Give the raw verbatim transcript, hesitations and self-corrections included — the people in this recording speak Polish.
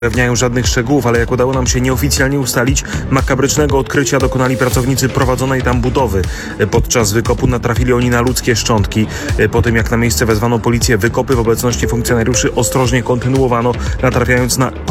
Ujawniają żadnych szczegółów, ale jak udało nam się nieoficjalnie ustalić, makabrycznego odkrycia dokonali pracownicy prowadzonej tam budowy. Podczas wykopu natrafili oni na ludzkie szczątki. Po tym jak na miejsce wezwano policję, wykopy w obecności funkcjonariuszy ostrożnie kontynuowano, natrafiając na